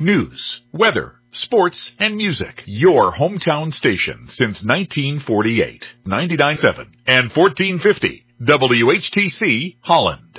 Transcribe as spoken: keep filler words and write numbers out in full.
news, weather, sports, and music. Your hometown station since nineteen forty-eight. ninety-nine point seven and fourteen fifty W H T C Holland.